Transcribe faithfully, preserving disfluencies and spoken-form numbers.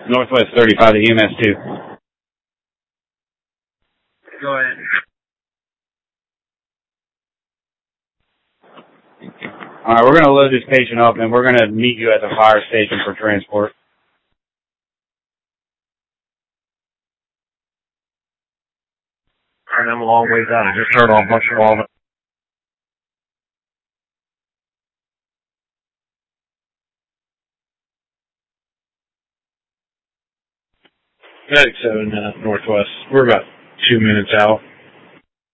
Northwest thirty-five to E M S two. Go ahead. Alright, we're going to load this patient up and we're going to meet you at the fire station for transport. Alright, I'm a long ways out. I just heard all a bunch of all the... ninety-seven uh, Northwest. We're about two minutes out.